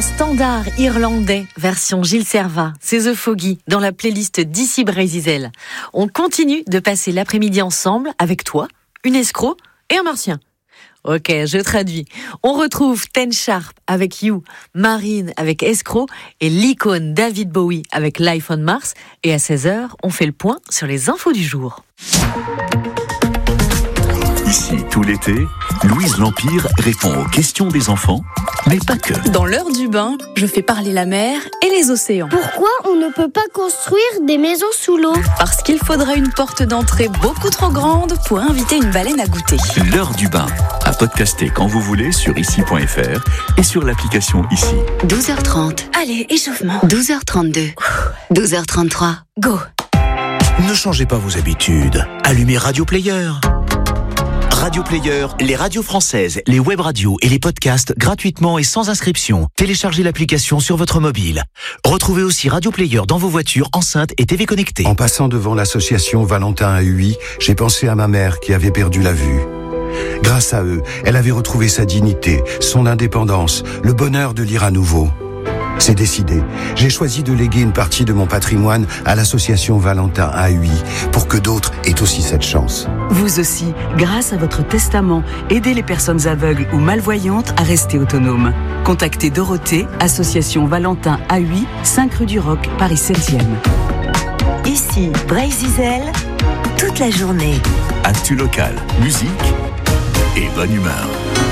standard irlandais, version Gilles Servat, c'est The Foggy, dans la playlist d'ici Brésil. On continue de passer l'après-midi ensemble avec toi, une escroc et un martien. Ok, je traduis. On retrouve Ten Sharp avec You, Marine avec Escroc et l'icône David Bowie avec Life on Mars. Et à 16h, on fait le point sur les infos du jour. Ici, tout l'été, Louise L'Empire répond aux questions des enfants, mais pas que. Dans l'heure du bain, je fais parler la mer et les océans. Pourquoi on ne peut pas construire des maisons sous l'eau ? Parce qu'il faudrait une porte d'entrée beaucoup trop grande pour inviter une baleine à goûter. L'heure du bain, à podcaster quand vous voulez sur ici.fr et sur l'application Ici. 12h30. Allez, échauffement. 12h32. 12h33. Go. Ne changez pas vos habitudes. Allumez Radio Player. Radio Player, les radios françaises, les web radios et les podcasts gratuitement et sans inscription. Téléchargez l'application sur votre mobile. Retrouvez aussi Radio Player dans vos voitures, enceintes et TV connectées. En passant devant l'association Valentin à UI, j'ai pensé à ma mère qui avait perdu la vue. Grâce à eux, elle avait retrouvé sa dignité, son indépendance, le bonheur de lire à nouveau. C'est décidé. J'ai choisi de léguer une partie de mon patrimoine à l'association Valentin à UI pour que d'autres aient aussi cette chance. Vous aussi, grâce à votre testament, aidez les personnes aveugles ou malvoyantes à rester autonomes. Contactez Dorothée, association Valentin à UI, 5 rue du Roc, Paris 7e. Ici, Brésil, toute la journée. Actu local, musique et bonne humeur.